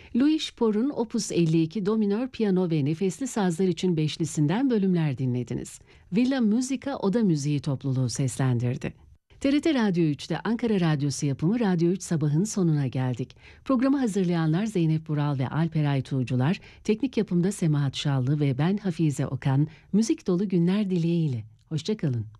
Louis Spohr'un Opus 52 do minör piyano ve nefesli sazlar için beşlisinden bölümler dinlediniz. Villa Musica Oda Müziği topluluğu seslendirdi. TRT Radyo 3'te Ankara Radyosu yapımı Radyo 3 Sabah'ın sonuna geldik. Programı hazırlayanlar Zeynep Bural ve Alperay Tuğcular, teknik yapımda Semahat Şallı ve ben Hafize Okan, müzik dolu günler dileğiyle. Hoşça kalın.